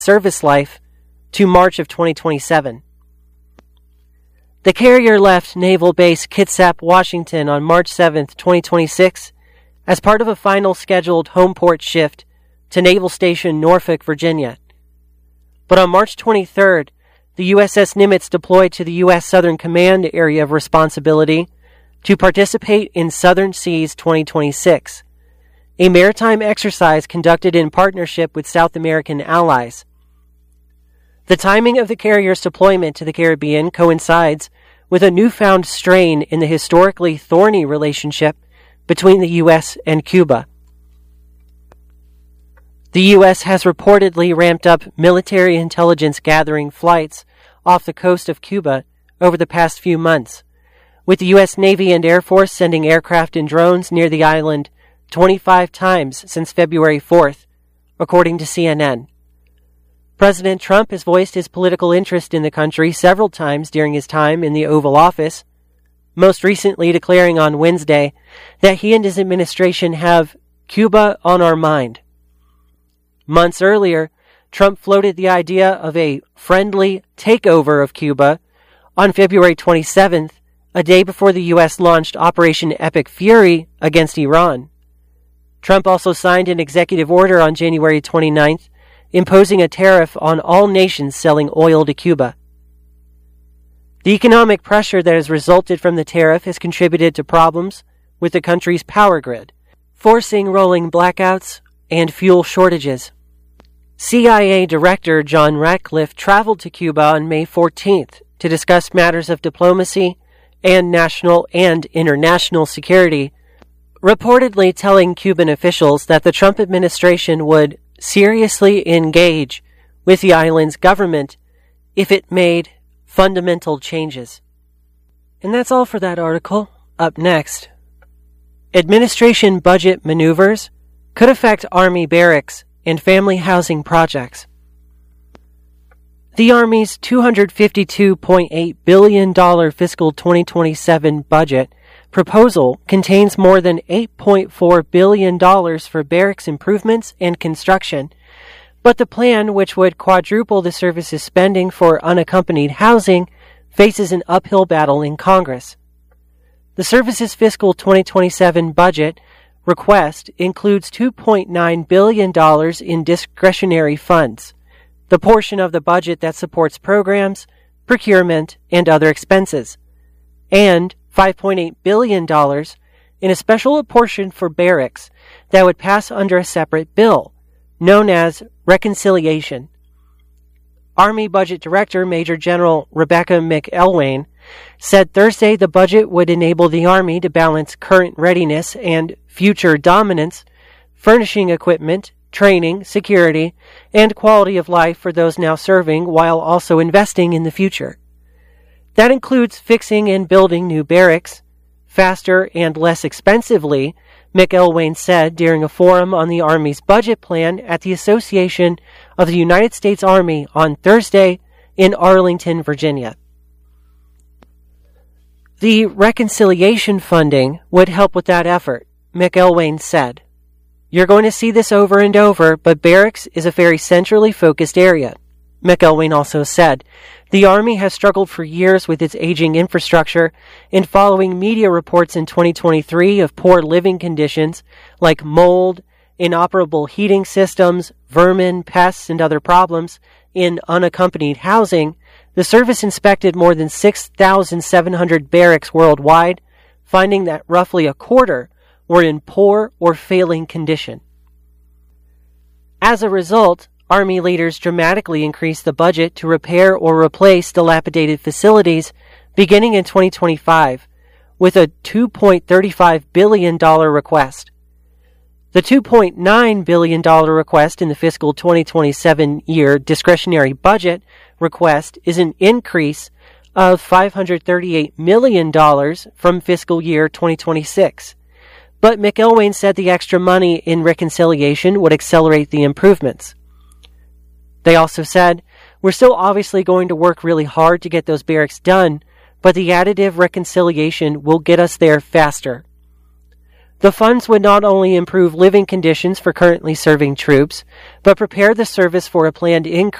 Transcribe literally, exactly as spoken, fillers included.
service life to March of twenty twenty-seven. The carrier left Naval Base Kitsap, Washington on March seventh, twenty twenty-six as part of a final scheduled home port shift to Naval Station Norfolk, Virginia. But on March twenty-third, the U S S Nimitz deployed to the U S Southern Command Area of Responsibility to participate in Southern Seas twenty twenty-six, a maritime exercise conducted in partnership with South American allies. The timing of the carrier's deployment to the Caribbean coincides with a newfound strain in the historically thorny relationship between the U S and Cuba. The U S has reportedly ramped up military intelligence gathering flights off the coast of Cuba over the past few months, with the U S Navy and Air Force sending aircraft and drones near the island twenty-five times since February fourth, according to C N N. President Trump has voiced his political interest in the country several times during his time in the Oval Office, most recently declaring on Wednesday that he and his administration have Cuba on our mind. Months earlier, Trump floated the idea of a friendly takeover of Cuba on February twenty-seventh, a day before the U S launched Operation Epic Fury against Iran. Trump also signed an executive order on January twenty-ninth, imposing a tariff on all nations selling oil to Cuba. The economic pressure that has resulted from the tariff has contributed to problems with the country's power grid, forcing rolling blackouts and fuel shortages. C I A Director John Ratcliffe traveled to Cuba on May fourteenth to discuss matters of diplomacy and national and international security, reportedly telling Cuban officials that the Trump administration would seriously engage with the island's government if it made fundamental changes. And that's all for that article. Up next, administration budget maneuvers could affect Army barracks and family housing projects. The Army's two hundred fifty-two point eight billion dollars fiscal twenty twenty-seven budget proposal contains more than eight point four billion dollars for barracks improvements and construction, but the plan, which would quadruple the service's spending for unaccompanied housing, faces an uphill battle in Congress. The service's fiscal twenty twenty-seven budget request includes two point nine billion dollars in discretionary funds, the portion of the budget that supports programs, procurement, and other expenses, and five point eight billion dollars in a special apportion for barracks that would pass under a separate bill, known as reconciliation. Army Budget Director Major General Rebecca McElwain said Thursday the budget would enable the Army to balance current readiness and future dominance, furnishing equipment, training, security, and quality of life for those now serving while also investing in the future. That includes fixing and building new barracks, faster and less expensively, McElwain said during a forum on the Army's budget plan at the Association of the United States Army on Thursday in Arlington, Virginia. The reconciliation funding would help with that effort, McElwain said. You're going to see this over and over, but barracks is a very centrally focused area. McElwain also said, the Army has struggled for years with its aging infrastructure, and following media reports in twenty twenty-three of poor living conditions like mold, inoperable heating systems, vermin, pests, and other problems in unaccompanied housing, the service inspected more than six thousand seven hundred barracks worldwide, finding that roughly a quarter were in poor or failing condition. As a result, Army leaders dramatically increased the budget to repair or replace dilapidated facilities beginning in twenty twenty-five, with a two point three five billion dollars request. The two point nine billion dollars request in the fiscal twenty twenty-seven year discretionary budget request is an increase of five hundred thirty-eight million dollars from fiscal year twenty twenty-six. But McElwain said the extra money in reconciliation would accelerate the improvements. They also said, we're still obviously going to work really hard to get those barracks done, but the additive reconciliation will get us there faster. The funds would not only improve living conditions for currently serving troops, but prepare the service for a planned increase